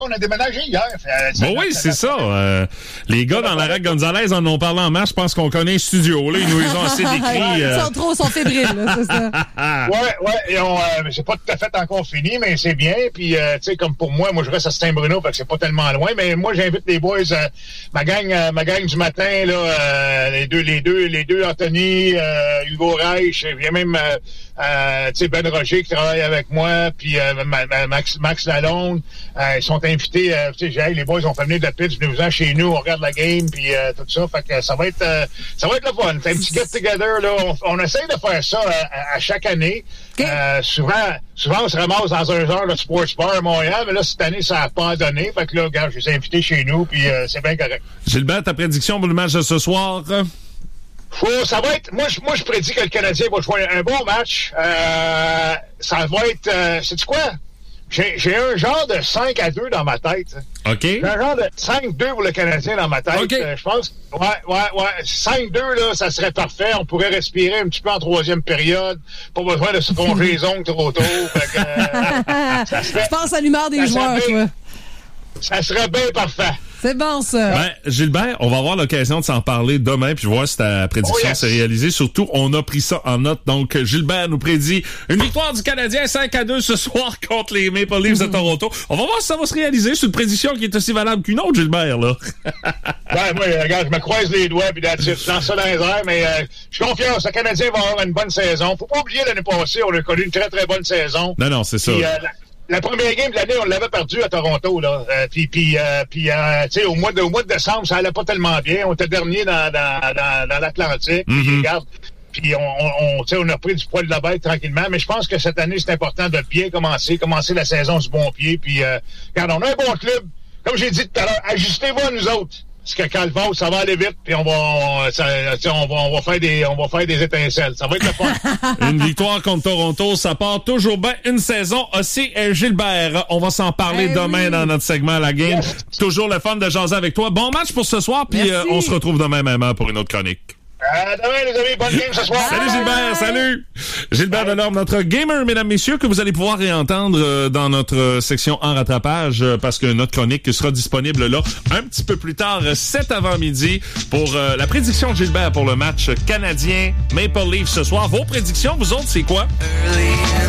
On a déménagé hier. Oui, c'est ça. Les gars dans l'arrêt Gonzalez en ont parlé en marche. Je pense qu'on connaît un studio. Là. Ils nous les ont assez décrits. Ils sont fébriles, là, c'est ça. Ouais. Et c'est pas tout à fait encore fini, mais c'est bien. Puis, tu sais, comme pour moi je reste à Saint-Bruno, fait que c'est pas tellement loin. Mais moi, j'invite les boys, ma gang du matin, là, les deux Anthony, Hugo Reich, il y a même, tu sais, Ben Roger qui travaille avec moi, puis Max Lalonde. Ils sont invités, tu sais, les boys ont fait venir de la pitch, venez-vous-en chez nous, on regarde la game, puis tout ça. Fait que ça va être le fun. C'est un petit get-together, là. On essaie de faire ça à chaque année. Okay. Souvent, on se ramasse dans un genre de sports bar à Montréal, mais là, cette année, ça n'a pas donné. Fait que là, regarde, je les ai invités chez nous, puis c'est bien correct. Gilbert, ta prédiction pour le match de ce soir? Ça va être... Moi, je prédis que le Canadien va jouer un bon match. Ça va être... sais-tu quoi? J'ai un genre de 5-2 dans ma tête. OK. J'ai un genre de 5-2 pour le Canadien dans ma tête. Okay. Je pense... Ouais. 5-2, là, ça serait parfait. On pourrait respirer un petit peu en troisième période. Pas besoin de se plonger les ongles trop tôt. Je pense à l'humeur des joueurs, toi. Ça serait bien parfait. C'est bon, ça. Ben, Gilbert, on va avoir l'occasion de s'en parler demain, puis voir si ta prédiction s'est réalisée. Surtout, on a pris ça en note. Donc, Gilbert nous prédit une victoire du Canadien 5-2 ce soir contre les Maple Leafs de Toronto. On va voir si ça va se réaliser. C'est une prédiction qui est aussi valable qu'une autre, Gilbert, là. Ben, moi, regarde, je me croise les doigts, puis je lance ça dans les airs, mais je suis confiant. Le Canadien va avoir une bonne saison. Faut pas oublier l'année passée, on a connu une très, très bonne saison. Non, c'est ça. La première game de l'année, on l'avait perdu à Toronto, là. Puis tu sais, au mois de décembre, ça allait pas tellement bien. On était dernier dans l'Atlantique. Mm-hmm. Regarde, puis on a pris du poil de la bête tranquillement. Mais je pense que cette année, c'est important de bien commencer la saison du bon pied. Puis, regarde, on a un bon club. Comme j'ai dit tout à l'heure, ajustez-vous à nous autres. Parce que quand le vent, ça va aller vite, puis on va faire des étincelles. Ça va être le fun. Une victoire contre Toronto, ça part toujours bien une saison. Aussi, Gilbert, on va s'en parler demain dans notre segment La Game. Yes. Toujours le fun de jaser avec toi. Bon match pour ce soir, puis on se retrouve demain même heure pour une autre chronique. Demain, les amis, bonne game ce soir. Salut Gilbert, salut. Gilbert Delorme, notre gamer, mesdames, messieurs, que vous allez pouvoir réentendre dans notre section en rattrapage parce que notre chronique sera disponible là un petit peu plus tard cet avant-midi pour la prédiction de Gilbert pour le match canadien Maple Leafs ce soir. Vos prédictions, vous autres, c'est quoi?